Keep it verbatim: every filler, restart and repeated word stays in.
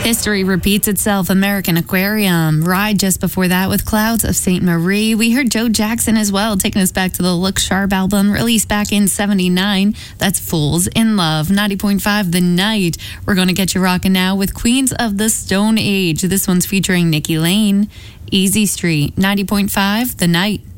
History repeats itself. American Aquarium. Ride just before that with Clouds of Saint Marie. We heard Joe Jackson as well, taking us back to the Look Sharp album, released back in seventy-nine. That's Fools in Love. ninety point five The Night. We're going to get you rocking now with Queens of the Stone Age. This one's featuring Nikki Lane. Easy Street. ninety point five The Night.